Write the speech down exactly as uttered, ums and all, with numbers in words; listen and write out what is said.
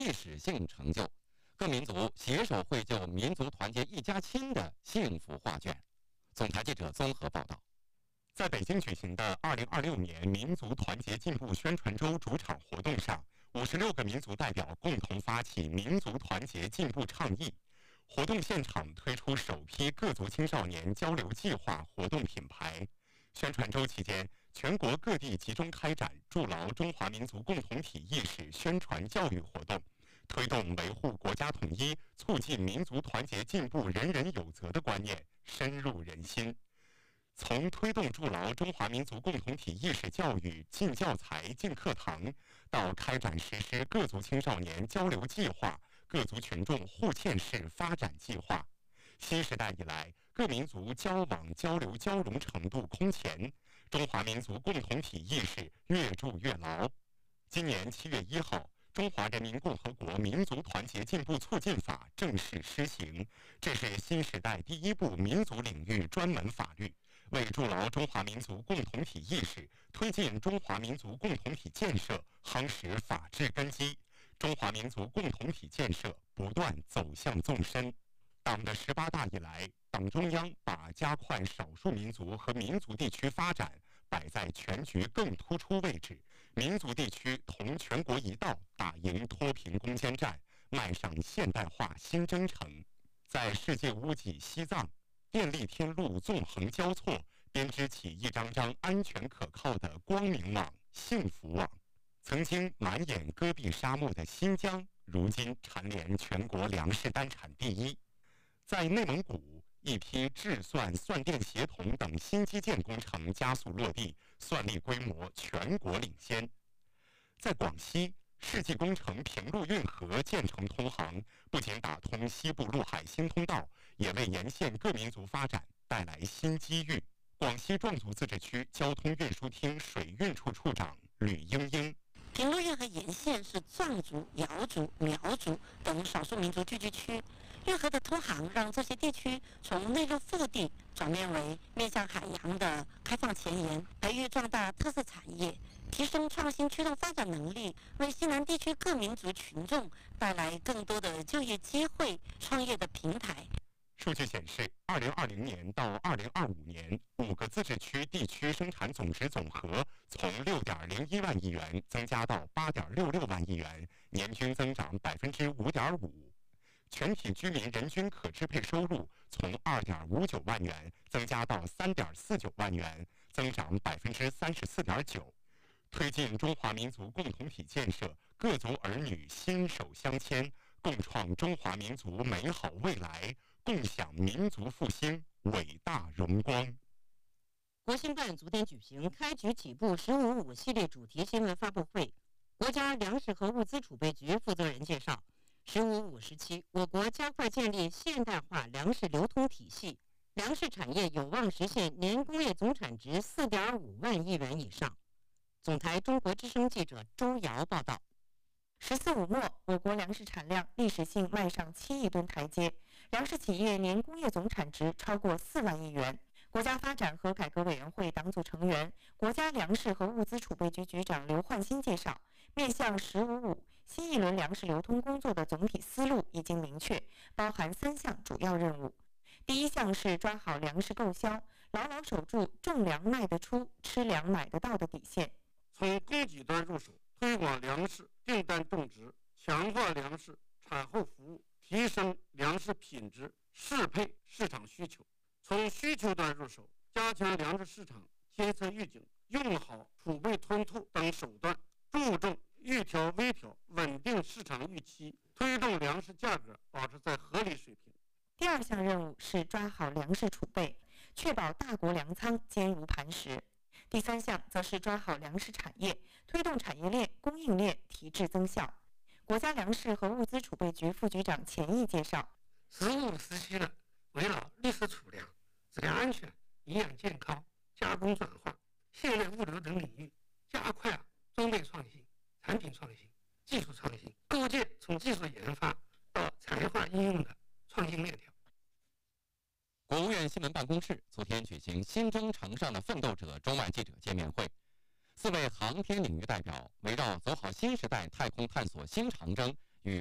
历史性成就，各民族携手绘就民族团结一家亲的幸福画卷。总台记者综合报道。在北京举行的二零二六年民族团结进步宣传周主场活动上，五十六个民族代表共同发起民族团结进步倡议。活动现场推出首批各族青少年交流计划活动品牌。宣传周期间，全国各地集中开展筑牢中华民族共同体意识宣传教育活动，推动维护国家统一、促进民族团结进步人人有责的观念深入人心。从推动筑牢中华民族共同体意识教育进教材、进课堂，到开展实施各族青少年交流计划、各族群众互鉴式发展计划。新时代以来，各民族交往交流交融程度空前，中华民族共同体意识越筑越牢。今年七月一号，《中华人民共和国民族团结进步促进法》正式施行，这是新时代第一部民族领域专门法律，为筑牢中华民族共同体意识、推进中华民族共同体建设夯实法治根基，中华民族共同体建设不断走向纵深。党的十八大以来，党中央把加快少数民族和民族地区发展摆在全局更突出位置，民族地区同全国一道打赢脱贫攻坚战，迈上现代化新征程。在世界屋脊西藏，电力天路纵横交错，编织起一张张安全可靠的光明网、幸福网。曾经满眼戈壁沙漠的新疆，如今蝉联全国粮食单产第一。在内蒙古，一批制算、算电协同等新基建工程加速落地，算力规模全国领先。在广西，世纪工程平陆运河建成通航，不仅打通西部陆海新通道，也为沿线各民族发展带来新机遇。广西壮族自治区交通运输厅水运处处长吕英英。 平陆运河沿线是藏族、瑶族、苗族等少数民族聚居区，运河的通航让这些地区从内陆腹地转变为面向海洋的开放前沿，培育壮大特色产业，提升创新驱动发展能力，为西南地区各民族群众带来更多的就业机会、创业的平台。 数据显示，二零二零年到二零二五年，五个自治区地区生产总值总和从六点零一万亿元增加到八点六六万亿元，年均增长百分之五点五。全体居民人均可支配收入从二点五九万元增加到三点四九万元，增长百分之三十四点九。推进中华民族共同体建设，各族儿女心手相牵，共创中华民族美好未来，共享民族复兴伟大荣光。 国新办昨天举行开局起步十五五系列主题新闻发布会，国家粮食和物资储备局负责人介绍，十五五时期，我国加快建立现代化粮食流通体系，粮食产业有望实现年工业总产值四点五万亿元以上。总台中国之声记者周瑶报道。十四五末，我国粮食产量历史性迈上七亿吨台阶，粮食企业年工业总产值超过四万亿元。国家发展和改革委员会党组成员、国家粮食和物资储备局局长刘焕新介绍，面向“十五五”新一轮粮食流通工作的总体思路已经明确，包含三项主要任务。第一项是抓好粮食购销，牢牢守住种粮卖得出、吃粮买得到的底线。 从供给端入手，推广粮食订单种植，强化粮食产后服务，提升粮食品质，适配市场需求。从需求端入手，加强粮食市场监测预警，用好储备吞吐等手段，注重预调微调，稳定市场预期，推动粮食价格保持在合理水平。 第二项任务是抓好粮食储备，确保大国粮仓坚如磐石。第三项则是抓好粮食产业，推动产业链、供应链提质增效。国家粮食和物资储备局副局长钱毅介绍， 十五时期呢，围绕绿色储粮、质量安全、营养健康、加工转化、现代物流等领域，加快啊装备创新、产品创新、技术创新，构建从技术研发到产业化应用的创新链条。 国务院新闻办公室昨天举行新征程上的奋斗者中外记者见面会，四位航天领域代表围绕走好新时代太空探索新长征，